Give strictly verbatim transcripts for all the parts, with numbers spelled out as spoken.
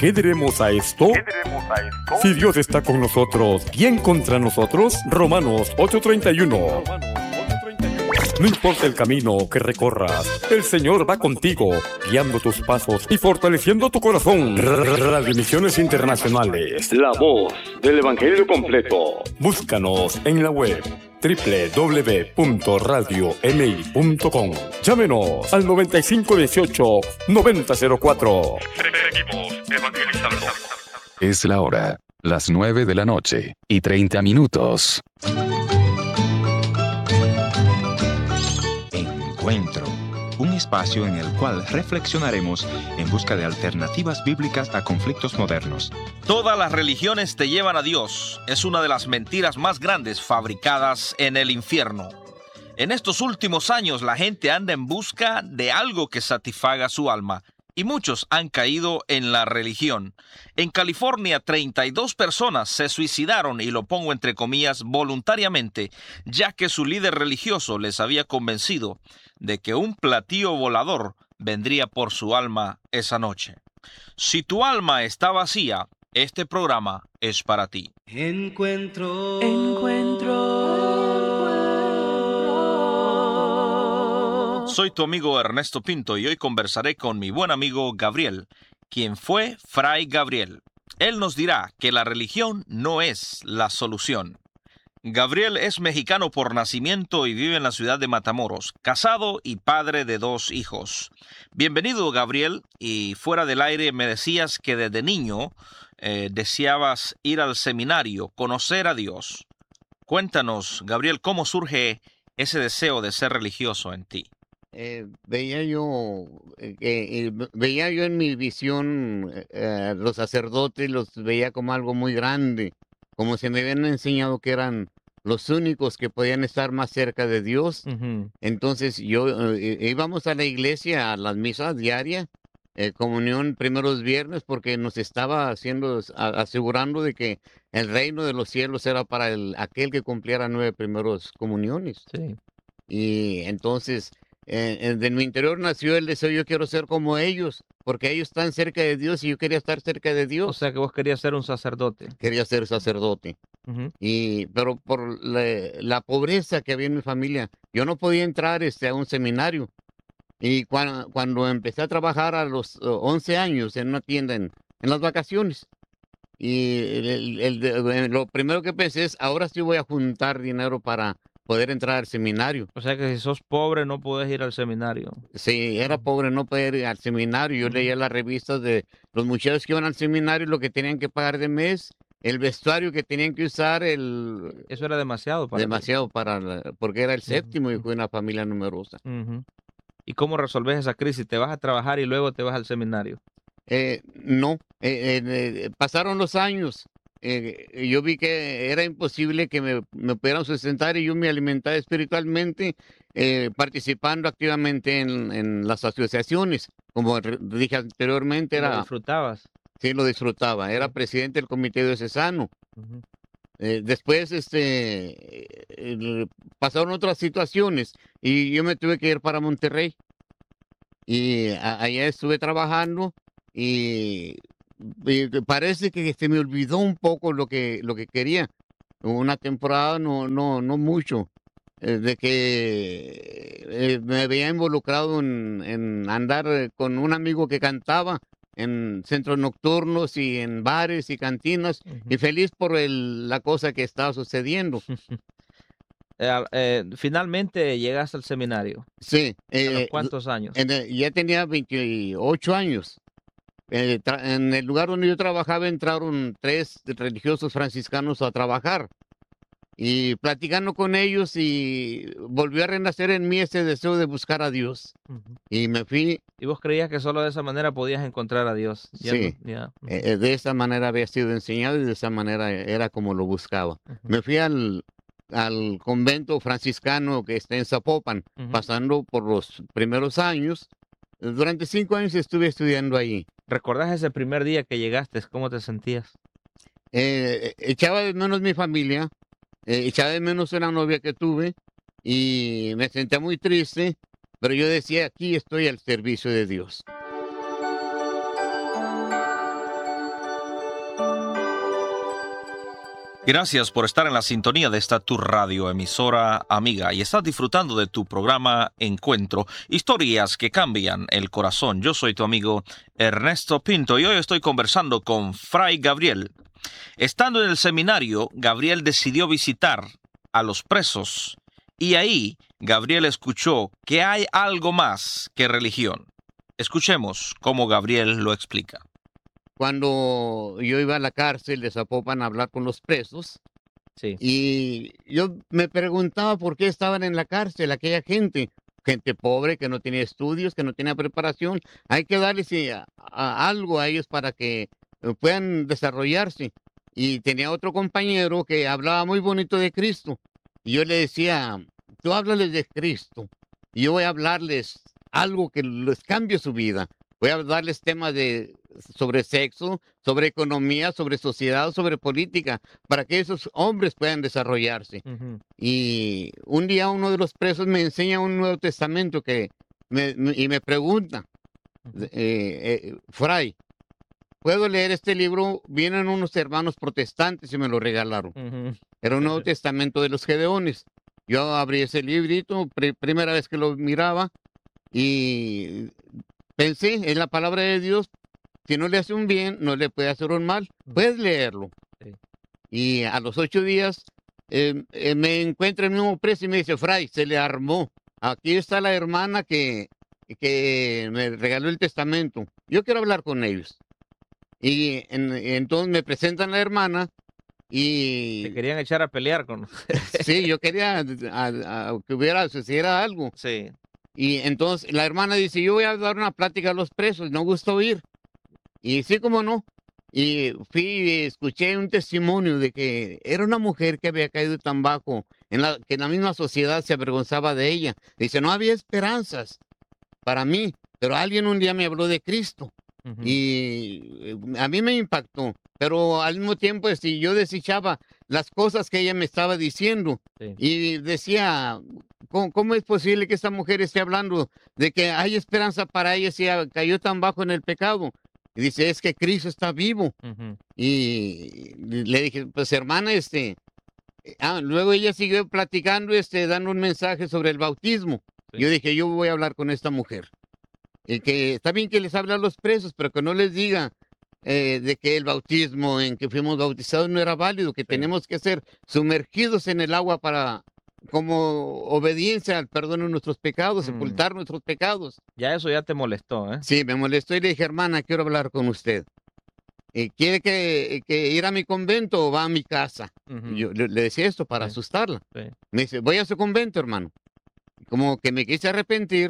¿Qué diremos a esto? ¿Qué diremos a esto? Si Dios está con nosotros, ¿quién contra nosotros? Romanos ocho treinta y uno. No importa el camino que recorras, el Señor va contigo, guiando tus pasos y fortaleciendo tu corazón. Radio Misiones Internacionales, la voz del Evangelio completo. Búscanos en la web doble u doble u doble u punto radio m i punto com. Llámenos al noventa y cinco dieciocho noventa cero cuatro. Seguimos evangelizando. Es la hora, las nueve de la noche y treinta minutos. Encuentro, un espacio en el cual reflexionaremos en busca de alternativas bíblicas a conflictos modernos. Todas las religiones te llevan a Dios. Es una de las mentiras más grandes fabricadas en el infierno. En estos últimos años la gente anda en busca de algo que satisfaga su alma. Y muchos han caído en la religión. En California, treinta y dos personas se suicidaron, y lo pongo entre comillas, voluntariamente, ya que su líder religioso les había convencido de que un platillo volador vendría por su alma esa noche. Si tu alma está vacía, este programa es para ti. Encuentro, encuentro. Soy tu amigo Ernesto Pinto y hoy conversaré con mi buen amigo Gabriel, quien fue Fray Gabriel. Él nos dirá que la religión no es la solución. Gabriel es mexicano por nacimiento y vive en la ciudad de Matamoros, casado y padre de dos hijos. Bienvenido, Gabriel, y fuera del aire me decías que desde niño eh, deseabas ir al seminario, conocer a Dios. Cuéntanos, Gabriel, ¿cómo surge ese deseo de ser religioso en ti? Eh, veía yo eh, eh, veía yo en mi visión eh, los sacerdotes, los veía como algo muy grande, como si me habían enseñado que eran los únicos que podían estar más cerca de Dios. Uh-huh. Entonces yo eh, íbamos a la iglesia, a las misas diarias, eh, comunión primeros viernes, porque nos estaba haciendo, a, asegurando de que el reino de los cielos era para el, aquel que cumpliera nueve primeros comuniones. Sí. Y entonces Eh, de mi interior nació el deseo, yo quiero ser como ellos, porque ellos están cerca de Dios y yo quería estar cerca de Dios. O sea que vos querías ser un sacerdote. Quería ser sacerdote. Uh-huh. Y, pero por la, la pobreza que había en mi familia, yo no podía entrar este, a un seminario. Y cuando, cuando empecé a trabajar a los uh, once años en una tienda en, en las vacaciones, y el, el, el, lo primero que pensé es, ahora sí voy a juntar dinero para poder entrar al seminario. O sea que si sos pobre no puedes ir al seminario. Sí, era pobre, no podía ir al seminario. Yo leía las revistas de los muchachos que iban al seminario, lo que tenían que pagar de mes, el vestuario que tenían que usar, el... Eso era demasiado para Demasiado ti. para... La... porque era el séptimo uh-huh. y fue una familia numerosa. Uh-huh. ¿Y cómo resolves esa crisis? ¿Te vas a trabajar y luego te vas al seminario? Eh, no, eh, eh, pasaron los años. Eh, yo vi que era imposible que me, me pudieran sustentar y yo me alimentaba espiritualmente, eh, participando activamente en, en las asociaciones. Como dije anteriormente, era... ¿Lo disfrutabas? Sí, lo disfrutaba. Era presidente del comité diocesano. Uh-huh. Eh, después este, eh, pasaron otras situaciones y yo me tuve que ir para Monterrey. Y a, allá estuve trabajando y... Y parece que se me olvidó un poco lo que lo que quería. Una temporada, no no no mucho, eh, de que eh, me había involucrado en, en andar con un amigo que cantaba en centros nocturnos y en bares y cantinas, uh-huh. y feliz por el, la cosa que estaba sucediendo. eh, eh, finalmente llegaste al seminario. Sí. Eh, ¿A los cuántos años? En el, ya tenía veintiocho años. Eh, en el lugar donde yo trabajaba entraron tres religiosos franciscanos a trabajar y platicando con ellos y volvió a renacer en mí ese deseo de buscar a Dios. Uh-huh. Y me fui. ¿Y vos creías que solo de esa manera podías encontrar a Dios? Ya sí, no, ya. eh, de esa manera había sido enseñado y de esa manera era como lo buscaba. Uh-huh. Me fui al, al convento franciscano que está en Zapopan, uh-huh. pasando por los primeros años. Durante cinco años estuve estudiando ahí. ¿Recordás ese primer día que llegaste? ¿Cómo te sentías? Eh, echaba de menos mi familia, eh, echaba de menos una novia que tuve y me sentía muy triste, pero yo decía, aquí estoy al servicio de Dios. Gracias por estar en la sintonía de esta tu radio emisora amiga y estás disfrutando de tu programa Encuentro, historias que cambian el corazón. Yo soy tu amigo Ernesto Pinto y hoy estoy conversando con Fray Gabriel. Estando en el seminario, Gabriel decidió visitar a los presos y ahí Gabriel escuchó que hay algo más que religión. Escuchemos cómo Gabriel lo explica. Cuando yo iba a la cárcel de Zapopan a hablar con los presos, Sí. y yo me preguntaba por qué estaban en la cárcel aquella gente, gente pobre que no tenía estudios, que no tenía preparación. Hay que darles eh, a- a- algo a ellos para que eh, puedan desarrollarse. Y tenía otro compañero que hablaba muy bonito de Cristo. Y yo le decía, tú háblales de Cristo, y yo voy a hablarles algo que les cambie su vida. Voy a darles temas de, sobre sexo, sobre economía, sobre sociedad, sobre política, para que esos hombres puedan desarrollarse. Ujú. Y un día uno de los presos me enseña un Nuevo Testamento que me- me- y me pregunta, Ujú. eh, eh, Fray, ¿puedo leer este libro? Vienen unos hermanos protestantes y me lo regalaron. Ujú. Era un Nuevo Testamento de los Gedeones. Yo abrí ese librito, pri- primera vez que lo miraba, y pensé en la palabra de Dios. Si no le hace un bien, no le puede hacer un mal. Puedes leerlo. Sí. Y a los ocho días eh, eh, me encuentra el mismo preso y me dice, Fray, se le armó. Aquí está la hermana que, que me regaló el testamento. Yo quiero hablar con ellos. Y en- entonces me presentan la hermana y... Te querían echar a pelear con... Sí, yo quería a- a- que hubiera, sucediera algo. Sí. Y entonces la hermana dice, yo voy a dar una plática a los presos, no gusta oír. Y sí, como no. Y fui y escuché un testimonio de que era una mujer que había caído tan bajo, en la, que la misma sociedad se avergonzaba de ella. Dice, no había esperanzas para mí, pero alguien un día me habló de Cristo. Ujú. Y eh, a mí me impactó, pero al mismo tiempo este, yo desechaba las cosas que ella me estaba diciendo. Sí. Y decía, ¿cómo, cómo es posible que esta mujer esté hablando de que hay esperanza para ella si ha- cayó tan bajo en el pecado? Y dice, es que Cristo está vivo. Ujú. Y le dije, pues hermana, este, eh, ah, luego ella siguió platicando, este, dando un mensaje sobre el bautismo. Sí. Yo dije, yo voy a hablar con esta mujer. Y que está bien que les hable a los presos, pero que no les diga eh, de que el bautismo en que fuimos bautizados no era válido, que tenemos que ser sumergidos en el agua para, como obediencia al perdón de nuestros pecados, Mm. sepultar nuestros pecados. Ya eso ya te molestó, ¿eh? Sí, me molestó y le dije, hermana, quiero hablar con usted. Eh, ¿Quiere que, que ir a mi convento o va a mi casa? Ujú. Y yo le, le decía esto para Sí. asustarla. Sí. Me dice, voy a su convento, hermano. Como que me quise arrepentir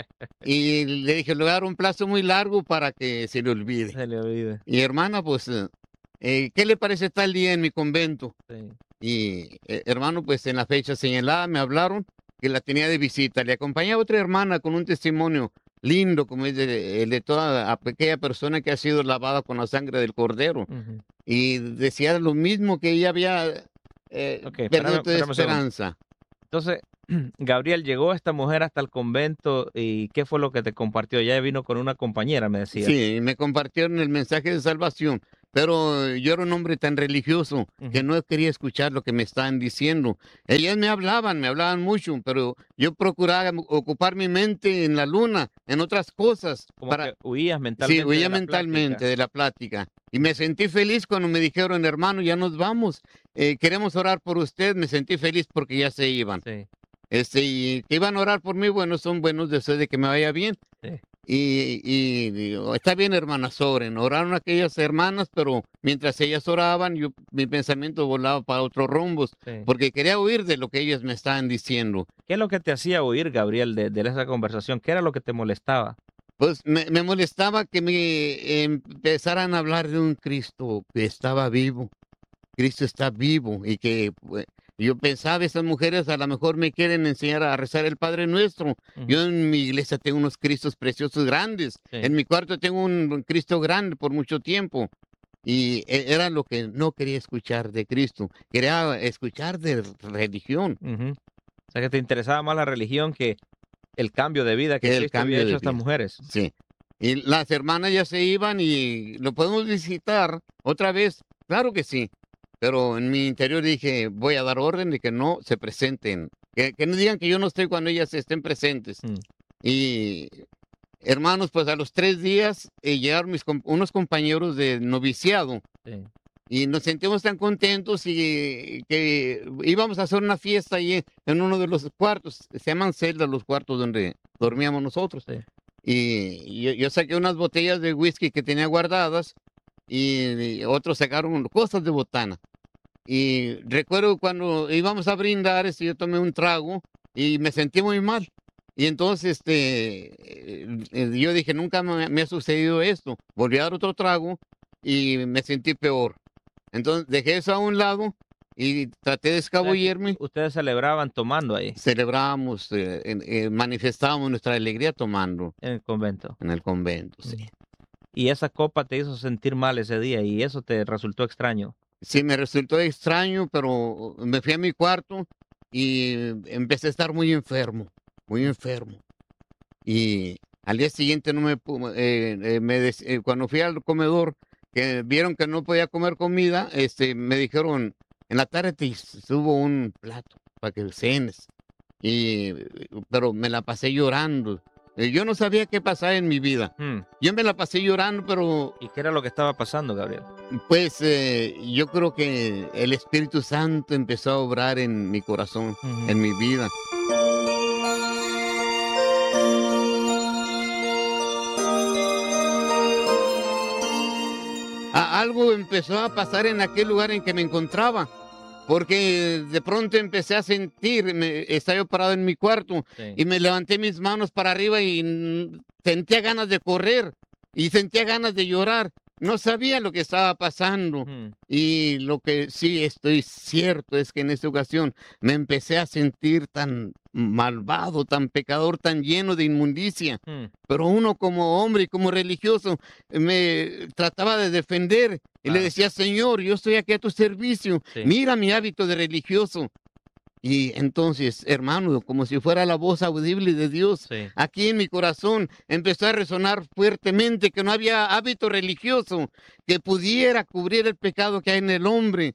y le dije, le voy a dar un plazo muy largo para que se le olvide. Se le olvide. Y hermana, pues, eh, eh, ¿qué le parece tal día en mi convento? Sí. Y eh, hermano, pues en la fecha señalada me hablaron que la tenía de visita. Le acompañaba otra hermana con un testimonio lindo, como es de- el de toda aquella persona que ha sido lavada con la sangre del Cordero. Ujú. Y decía lo mismo, que ella había eh, Ok, espérame- perdido toda espérame un segundo. esperanza. Entonces, Gabriel, llegó esta mujer hasta el convento y ¿qué fue lo que te compartió? Ya vino con una compañera, me decía. Sí, me compartieron el mensaje de salvación, pero yo era un hombre tan religioso que Ujú. no quería escuchar lo que me estaban diciendo. Ellas me hablaban, me hablaban mucho, pero yo procuraba ocupar mi mente en la luna, en otras cosas. Como para... que huías mentalmente Sí, huía de la mentalmente plática. de la plática. Y me sentí feliz cuando me dijeron, hermano, ya nos vamos. Eh, queremos orar por usted. Me sentí feliz porque ya se iban. Sí. Este, y que iban a orar por mí, bueno, son buenos deseos de que me vaya bien. Sí. Y, y digo, está bien, hermanas, oren. Oraron aquellas hermanas, pero mientras ellas oraban, yo, mi pensamiento volaba para otros rumbos, Sí. porque quería oír de lo que ellas me estaban diciendo. ¿Qué es lo que te hacía oír, Gabriel, de, de esa conversación? ¿Qué era lo que te molestaba? Pues me, me molestaba que me empezaran a hablar de un Cristo que estaba vivo. Cristo está vivo y que pues, yo pensaba, esas mujeres a lo mejor me quieren enseñar a rezar el Padre Nuestro. Ujú. Yo en mi iglesia tengo unos Cristos preciosos grandes. Sí. En mi cuarto tengo un Cristo grande por mucho tiempo. Y e- era lo que no quería escuchar de Cristo. Quería escuchar de religión. Ujú. O sea, que te interesaba más la religión que el cambio de vida que El Cristo cambio había hecho de a estas vida. mujeres. Sí. Y las hermanas ya se iban y lo podemos visitar otra vez. Claro que sí. pero en mi interior dije, voy a dar orden de que no se presenten, que, que no digan que yo no estoy cuando ellas estén presentes. Mm. Y hermanos, pues a los tres días eh, llegaron mis com- unos compañeros de noviciado Sí. y nos sentimos tan contentos y que íbamos a hacer una fiesta ahí en uno de los cuartos, se llaman celdas los cuartos donde dormíamos nosotros. Sí. Y yo, yo saqué unas botellas de whisky que tenía guardadas y, y otros sacaron cosas de botana. Y recuerdo cuando íbamos a brindar, este, yo tomé un trago y me sentí muy mal. Y entonces este, eh, eh, yo dije, nunca me, me ha sucedido esto. Volví a dar otro trago y me sentí peor. Entonces dejé eso a un lado y traté de escabullirme. Ustedes celebraban tomando ahí, Celebrábamos, eh, en- eh, manifestábamos nuestra alegría tomando en el convento. en el convento. Sí. Y esa copa te hizo sentir mal ese día y eso te resultó extraño. Sí, me resultó extraño, pero me fui a mi cuarto y empecé a estar muy enfermo, muy enfermo. Y al día siguiente no me, pu- eh, eh, me des- eh, cuando fui al comedor, que vieron que no podía comer comida, este, me dijeron, en la tarde te subo un plato para que cenes. Y, pero me la pasé llorando. Eh, Yo no sabía qué pasaba en mi vida. Hmm. Yo me la pasé llorando, pero ¿Y qué era lo que estaba pasando, Gabriel? pues eh, yo creo que el Espíritu Santo empezó a obrar en mi corazón, Ujú. en mi vida. A- algo empezó a pasar en aquel lugar en que me encontraba, porque de pronto empecé a sentir, me, estaba yo parado en mi cuarto Sí. y me levanté mis manos para arriba y mm, sentía ganas de correr y sentía ganas de llorar. No sabía lo que estaba pasando. Hmm. Y lo que sí estoy cierto es que en esta ocasión me empecé a sentir tan malvado, tan pecador, tan lleno de inmundicia. Hmm. Pero uno como hombre y como religioso me trataba de defender y le Claro. decía, Señor, yo estoy aquí a tu servicio. Sí. Mira mi hábito de religioso. Y entonces, hermano, como si fuera la voz audible de Dios, Sí. aquí en mi corazón empezó a resonar fuertemente que no había hábito religioso que pudiera cubrir el pecado que hay en el hombre.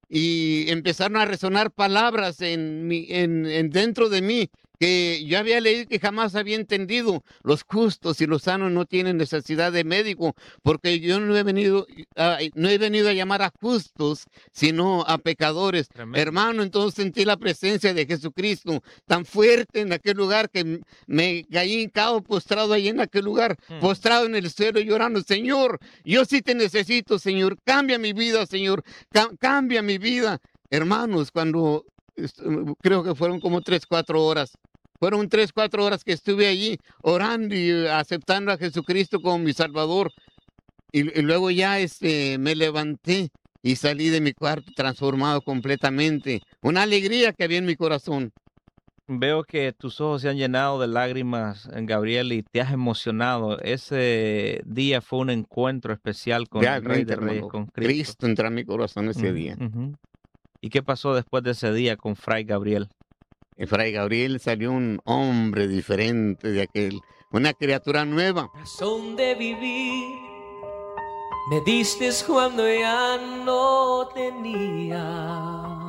Y empezaron a resonar palabras en mi, en, en dentro de mí que yo había leído que jamás había entendido. Los justos y los sanos no tienen necesidad de médico, porque yo no he venido, a, no he venido a llamar a justos, sino a pecadores. Tremendo. Hermano, entonces sentí la presencia de Jesucristo tan fuerte en aquel lugar que m- me caí hincado, postrado ahí en aquel lugar, Hmm. postrado en el suelo llorando, Señor, yo sí te necesito, Señor, cambia mi vida, Señor, ca- cambia mi vida. Hermanos, cuando est- creo que fueron como tres, cuatro horas, fueron tres, cuatro horas que estuve allí orando y eh, aceptando a Jesucristo como mi Salvador. Y, y luego ya este, me levanté y salí de mi cuarto transformado completamente. Una alegría que había en mi corazón. Veo que tus ojos se han llenado de lágrimas, eh, Gabriel, y te has emocionado. Ese día fue un encuentro especial con el Rey Realmente, de Reyes, hermano, con Cristo. Cristo entró a mi corazón ese Ujú, día. ujú. ¿Y qué pasó después de ese día con Fray Gabriel? Y Fray Gabriel salió un hombre diferente de aquel, una criatura nueva. Razón de vivir me diste cuando ya no tenía.